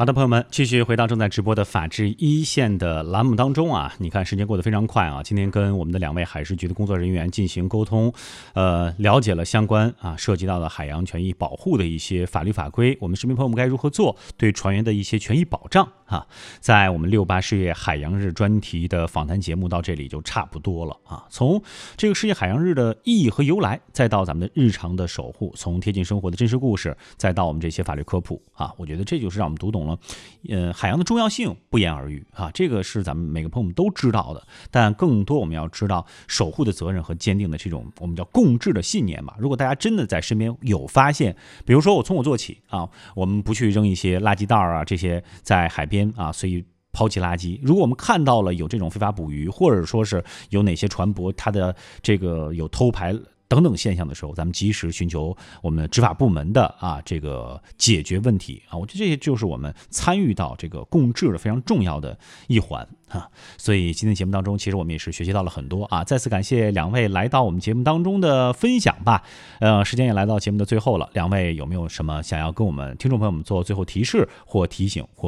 好的，朋友们，继续回到正在直播的法治一线的栏目当中啊。你看时间过得非常快啊，今天跟我们的2位海事局的工作人员进行沟通，了解了相关涉及到的海洋权益保护的一些法律法规，我们市民朋友们该如何做，对船员的一些权益保障啊。在我们6·8世界海洋日专题的访谈节目到这里就差不多了啊。从这个世界海洋日的意义和由来，再到咱们的日常的守护，从贴近生活的真实故事，再到我们这些法律科普啊，我觉得这就是让我们读懂了海洋的重要性不言而喻啊，这个是咱们每个朋友们都知道的，但更多我们要知道守护的责任和坚定的这种我们叫共治的信念吧。如果大家真的在身边有发现，比如说从我做起啊，我们不去扔一些垃圾袋啊，这些在海边啊随意抛弃垃圾。如果我们看到了有这种非法捕鱼，或者说是有哪些船舶它的这个有偷排等等现象的时候，咱们及时寻求我们执法部门的这个解决问题啊。我觉得这些就是我们参与到这个共治的非常重要的一环啊。所以今天节目当中，其实我们也是学习到了很多啊。再次感谢2位来到我们节目当中的分享吧。时间也来到节目的最后了，2位有没有什么想要跟我们听众朋友们做最后提示或提醒或